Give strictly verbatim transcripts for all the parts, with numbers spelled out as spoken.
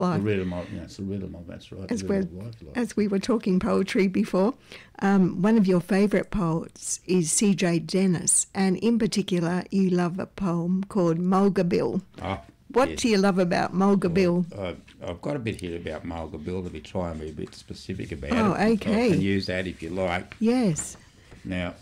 life. The rhythm of, yeah, it's the rhythm of, that's right. As, the we're, rhythm of life, like. as we were talking poetry before, um, one of your favourite poets is C J Dennis, and in particular you love a poem called Mulga Bill. Oh, what yes. do you love about Mulga Bill? Well, I've, I've got a bit here about Mulga Bill to be trying to be a bit specific about Oh, it. okay. I can use that if you like. Yes. Now,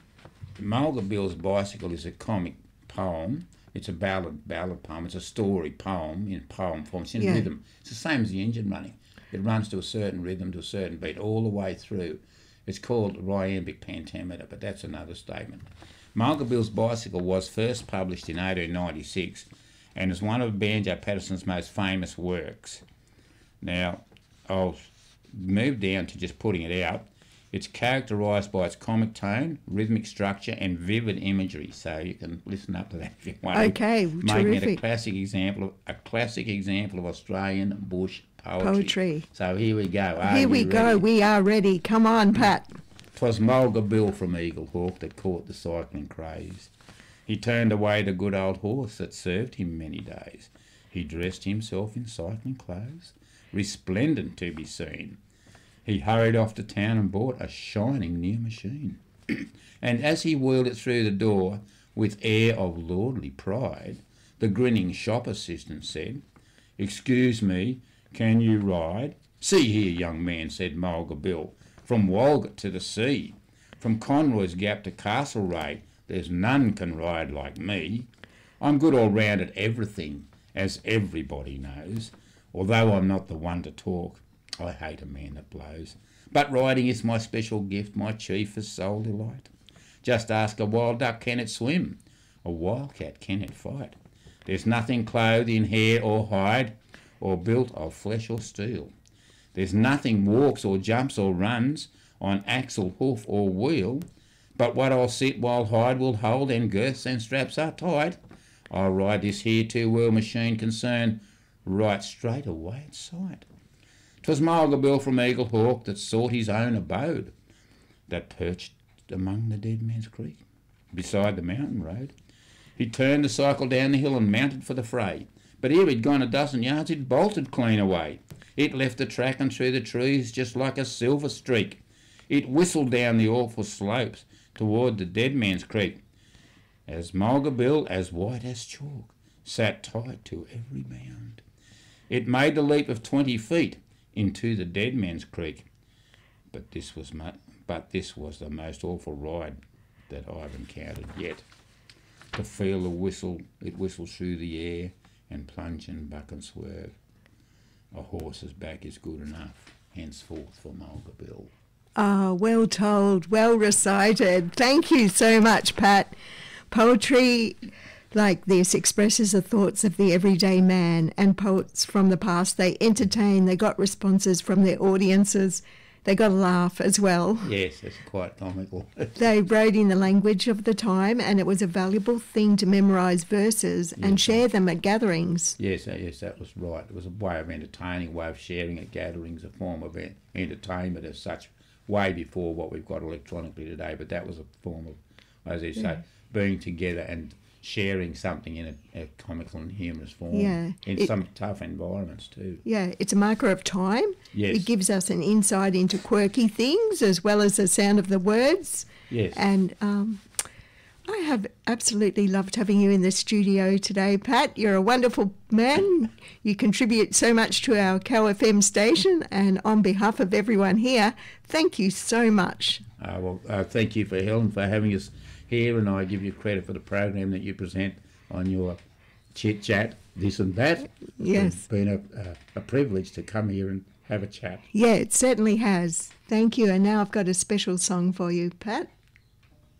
Mulga Bill's Bicycle is a comic poem. It's a ballad ballad poem. It's a story poem in poem form. It's in Yeah. rhythm. It's the same as the engine running. It runs to a certain rhythm, to a certain beat, all the way through. It's called rhythmic pentameter, but that's another statement. Mulga Bill's Bicycle was first published in eighteen ninety-six and is one of Banjo Patterson's most famous works. Now, I'll move down to just putting it out. It's characterised by its comic tone, rhythmic structure and vivid imagery, so you can listen up to that if you want. Okay, Making it a terrific. classic example of a classic example of Australian bush poetry. Poetry. So here we go. Are Here we you go. ready? We are ready. Come on, Pat. 'Twas Mulga Bill from Eagle Hawk that caught the cycling craze. He turned away the good old horse that served him many days. He dressed himself in cycling clothes, resplendent to be seen. He hurried off to town and bought a shining new machine. And as he wheeled it through the door with air of lordly pride, the grinning shop assistant said, "Excuse me, can you ride?" "See here, young man," said Mulga Bill, "from Walgett to the sea, from Conroy's Gap to Castlereagh, there's none can ride like me. I'm good all round at everything, as everybody knows, although I'm not the one to talk. I hate a man that blows. But riding is my special gift, my chiefest sole delight. Just ask a wild duck, can it swim? A wildcat, can it fight? There's nothing clothed in hair or hide, or built of flesh or steel. There's nothing walks or jumps or runs on axle, hoof or wheel, but what I'll sit while hide will hold and girths and straps are tied. I'll ride this here two-wheel machine concern right straight away at sight. 'Twas Mulga Bill from Eagle Hawk that sought his own abode, that perched among the Dead Man's Creek, beside the mountain road. He turned the cycle down the hill and mounted for the fray, but ere he'd gone a dozen yards it bolted clean away. It left the track and through the trees just like a silver streak. It whistled down the awful slopes toward the Dead Man's Creek, as Mulga Bill, as white as chalk, sat tight to every bound. It made the leap of twenty feet into the Dead Man's Creek, but this was mu- but this was the most awful ride that I've encountered yet. To feel the whistle, it whistled through the air and plunge and buck and swerve. A horse's back is good enough, henceforth for Mulga Bill. Ah, well told, well recited. Thank you so much, Pat. Poetry like this expresses the thoughts of the everyday man, and poets from the past, they entertain, they got responses from their audiences, they got a laugh as well. Yes, it's quite comical. They wrote in the language of the time, and it was a valuable thing to memorise verses and Yes. share them at gatherings. Yes, uh, yes, that was right. It was a way of entertaining, a way of sharing at gatherings, a form of en- entertainment as such, way before what we've got electronically today. But that was a form of, as you say, Yeah. being together and sharing something in a, a comical and humorous form. Yeah. In It- some tough environments too. Yeah, it's a marker of time. Yes. It gives us an insight into quirky things as well as the sound of the words. Yes. And um, I have absolutely loved having you in the studio today, Pat. You're a wonderful man. You contribute so much to our Cow F M station, and on behalf of everyone here, thank you so much. Uh, well, uh, thank you for Helen for having us here, and I give you credit for the program that you present on your chit chat, this and that. Yes. It's been a, a, a privilege to come here and have a chat. Yeah, it certainly has. Thank you. And now I've got a special song for you, Pat.